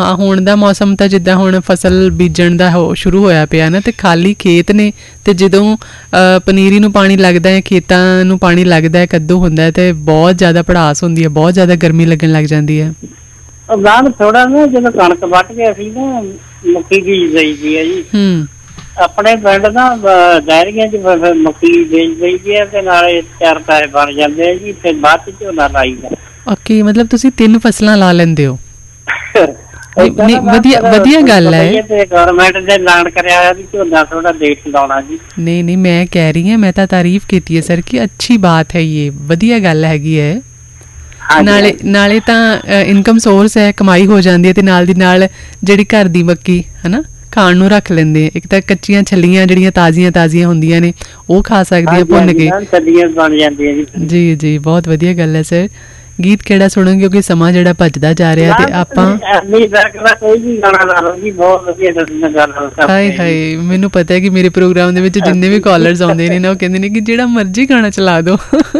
ਹੁਣ ਦਾ ਮੌਸਮ ਤਾਂ ਜਿੱਦਾਂ ਹੁਣ ਫਸਲ ਬੀਜਣ ਦਾ ਸ਼ੁਰੂ ਹੋਇਆ ਪਿਆ ਨਾ, ਤੇ ਖਾਲੀ ਖੇਤ ਨੇ, ਤੇ ਜਦੋਂ ਪਨੀਰੀ ਨੂੰ ਪਾਣੀ ਲੱਗਦਾ ਹੈ, ਖੇਤਾਂ ਨੂੰ ਪਾਣੀ ਲੱਗਦਾ ਹੈ, ਕੱਦੂ ਹੁੰਦਾ ਹੈ, ਤੇ ਬਹੁਤ ਜ਼ਿਆਦਾ ਭੜਾਸ ਹੁੰਦੀ ਹੈ, ਬਹੁਤ ਜ਼ਿਆਦਾ ਗਰਮੀ ਲੱਗਣ ਲੱਗ ਜਾਂਦੀ ਹੈ। ਥੋੜਾ ਨਾ ਜਦੋਂ ਕਣਕ ਵੱਢ ਕੇ ਅਸੀਂ ਨਾ ਮੱਕੀ ਬੀਜ ਦਈਦੀ ਹੈ ਜੀ। ਆਪਣੇ ਪਿੰਡ ਨਾ ਡਾਇਰੀਆਂ ਚ ਮੱਕੀ ਬੀਜ ਦਈਦੀ ਹੈ, ਤੇ ਨਾਲੇ 4 ਪੈਸੇ ਬਣ ਜਾਂਦੇ ਆ ਜੀ, ਤੇ ਬਾਅਦ ਚ ਝੋਨਾ ਲਾਈਦਾ। ਓਕੇ, ਮਤਲਬ ਤੁਸੀਂ 3 ਫਸਲਾਂ ਲਾ ਲੈਂਦੇ ਹੋ। ਵਧੀਆ ਗੱਲ ਹੈ। ਗਵਰਨਮੈਂਟ ਨੇ ਐਲਾਨ ਕਰਿਆ ਹੋਇਆ ਵੀ ਝੋਨਾ ਥੋੜਾ ਲੇਟ ਲਾਉਣਾ ਜੀ। ਨਹੀਂ, ਮੈਂ ਕਹਿ ਰਹੀ ਹਾਂ, ਮੈਂ ਤਾਂ ਤਾਰੀਫ ਕੀਤੀ ਹੈ ਸਰ ਕਿ ਅੱਛੀ ਬਾਤ ਹੈ, ਇਹ ਵਧੀਆ ਗੱਲ ਹੈਗੀ ਹੈ। ਨਾਲੇ ਤਾਂ ਇਨਕਮ ਸੋਰਸ ਹੈ, ਕਮਾਈ ਹੋ ਜਾਂਦੀ ਹੈ, ਤੇ ਨਾਲ ਦੀ ਨਾਲ ਜਿਹੜੀ ਘਰ ਦੀ ਮੱਕੀ ਹਨਾ ਖਾਣ ਨੂੰ ਰੱਖ ਲੈਂਦੇ ਆ। ਇੱਕ ਤਾਂ ਕੱਚੀਆਂ ਛੱਲੀਆਂ ਜਿਹੜੀਆਂ ਤਾਜ਼ੀਆਂ ਹੁੰਦੀਆਂ ਨੇ ਉਹ ਖਾ ਸਕਦੇ ਆ ਭੁੰਨ ਕੇ। ਜੀ ਜੀ, ਬਹੁਤ ਵਧੀਆ ਗੱਲ ਹੈ ਸਰ। ਗੀਤ ਕਿਹੜਾ ਸੁਣੋਗੇ, ਕਿਉਂਕਿ ਸਮਾਂ ਜਿਹੜਾ ਭੱਜਦਾ ਜਾ ਰਿਹਾ ਤੇ ਆਪਾਂ ਹਾਏ ਮੈਨੂੰ ਪਤਾ ਹੈ ਕਿ ਮੇਰੇ ਪ੍ਰੋਗਰਾਮ ਦੇ ਵਿੱਚ ਜਿੰਨੇ ਵੀ ਕਾਲਰਸ ਆਉਂਦੇ ਨੇ ਨਾ, ਉਹ ਕਹਿੰਦੇ ਨੇ ਕਿ ਜਿਹੜਾ ਮਰਜ਼ੀ ਗਾਣਾ ਚਲਾ ਦਿਓ।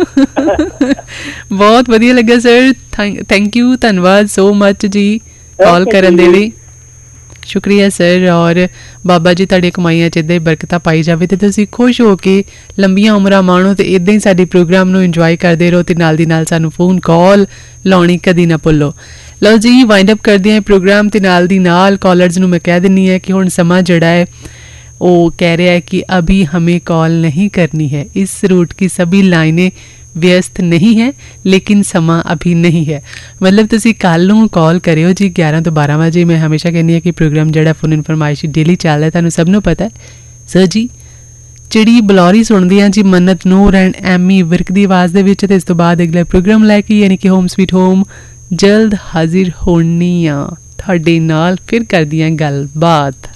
ਬਹੁਤ ਵਧੀਆ ਲੱਗਾ ਸਰ, ਥੈਂਕ ਯੂ, ਧੰਨਵਾਦ ਸੋ ਮਚ ਜੀ ਕਾਲ ਕਰਨ ਦੇ ਲਈ। ਸ਼ੁਕਰੀਆ ਸਰ। ਔਰ ਬਾਬਾ ਜੀ ਤੁਹਾਡੀਆਂ ਕਮਾਈਆਂ 'ਚ ਇੱਦਾਂ ਹੀ ਬਰਕਤਾਂ ਪਾਈ ਜਾਵੇ, ਅਤੇ ਤੁਸੀਂ ਖੁਸ਼ ਹੋ ਕੇ ਲੰਬੀਆਂ ਉਮਰਾਂ ਮਾਣੋ, ਅਤੇ ਇੱਦਾਂ ਹੀ ਸਾਡੇ ਪ੍ਰੋਗਰਾਮ ਨੂੰ ਇੰਜੋਏ ਕਰਦੇ ਰਹੋ, ਅਤੇ ਨਾਲ ਦੀ ਨਾਲ ਸਾਨੂੰ ਫੋਨ ਕਾਲ ਲਾਉਣੀ ਕਦੀ ਨਾ ਭੁੱਲੋ। ਲਓ ਜੀ, ਵਾਈਂਡ ਅਪ ਕਰਦੇ ਹਾਂ ਪ੍ਰੋਗਰਾਮ, ਅਤੇ ਨਾਲ ਦੀ ਨਾਲ ਕਾਲਰਸ ਨੂੰ ਮੈਂ ਕਹਿ ਦਿੰਦੀ ਹਾਂ ਕਿ ਹੁਣ ਸਮਾਂ ਜਿਹੜਾ ਹੈ ਉਹ ਕਹਿ ਰਿਹਾ ਹੈ ਕਿ ਅਭੀ ਹमें कॉल नहीं करनी है, इस रूट की सभी लाइनें व्यस्त नहीं है, लेकिन ਸਮਾਂ ਅਭੀ ਨਹੀਂ ਹੈ। ਮਤਲਬ ਤੁਸੀਂ ਕੱਲ੍ਹ ਨੂੰ ਕਾਲ ਕਰਿਓ ਜੀ 11 ਤੋਂ 12 ਵਜੇ। ਮੈਂ ਹਮੇਸ਼ਾ ਕਹਿੰਦੀ ਹਾਂ ਕਿ ਪ੍ਰੋਗਰਾਮ ਜਿਹੜਾ ਫੋਨ ਇਨ ਫਰਮਾਇਸ਼ ਡੇਲੀ ਚੱਲਦਾ, ਤੁਹਾਨੂੰ ਸਭ ਨੂੰ ਪਤਾ ਹੈ। ਸਰ ਜੀ, ਚਿੜੀ ਬਲੌਰੀ ਸੁਣਦੀ ਹਾਂ ਜੀ, ਮੰਨਤ ਨੂਰ ਐਂਡ ਐਮੀ ਵਿਰਕ ਦੀ ਆਵਾਜ਼ ਦੇ ਵਿੱਚ, ਅਤੇ ਇਸ ਤੋਂ ਬਾਅਦ ਅਗਲਾ ਪ੍ਰੋਗਰਾਮ ਲੈ ਕੇ ਯਾਨੀ ਕਿ ਹੋਮ ਸਵੀਟ ਹੋਮ ਜਲਦ ਹਾਜ਼ਰ ਹੋਣੀ ਆ ਤੁਹਾਡੇ ਨਾਲ, ਫਿਰ ਕਰਦੀ ਹਾਂ ਗੱਲਬਾਤ।